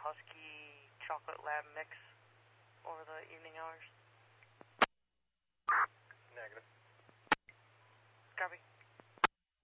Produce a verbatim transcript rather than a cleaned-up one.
Husky Chocolate Lab mix over the evening hours?